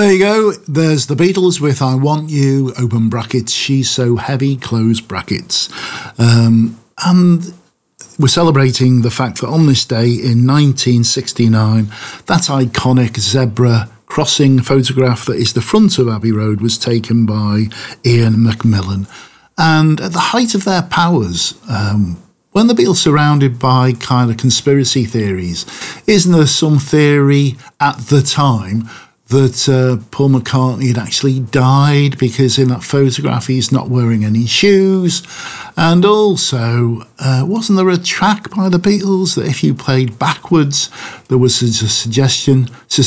There you go. There's the Beatles with I Want You, open brackets, She's So Heavy, close brackets. And we're celebrating the fact that on this day in 1969, that iconic zebra crossing photograph that is the front of Abbey Road was taken by Ian McMillan. And at the height of their powers, when the Beatles surrounded by kind of conspiracy theories, isn't there some theory at the time that Paul McCartney had actually died because in that photograph he's not wearing any shoes? And also, wasn't there a track by the Beatles that if you played backwards, there was a suggestion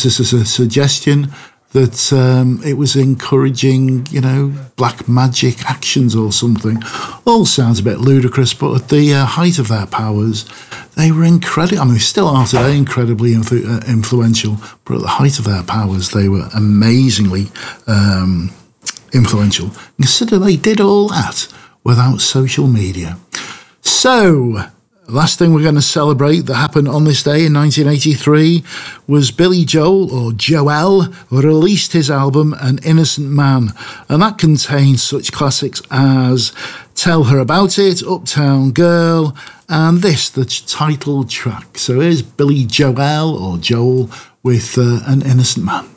that it was encouraging, black magic actions or something? All sounds a bit ludicrous, but at the height of their powers, they were incredible. I mean, they still are today incredibly influential, but at the height of their powers, they were amazingly influential. Consider they did all that without social media. So, last thing we're going to celebrate that happened on this day in 1983 was Billy Joel, or Joel, released his album An Innocent Man, and that contains such classics as Tell Her About It, Uptown Girl, and this, the title track. So here's Billy Joel, or Joel, with An Innocent Man.